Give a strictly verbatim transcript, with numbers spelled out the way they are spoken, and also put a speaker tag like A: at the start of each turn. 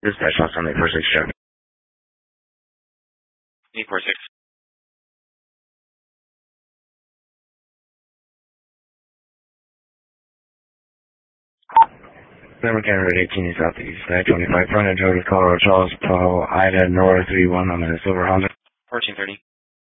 A: Dispatch on Sunday four six check.
B: eight four six.
A: Number Canada eighteen Southeast, I twenty-five frontage over to Colorado Charles, Paul, Ida, Nora three one on the Silver Honda.
B: fourteen thirty.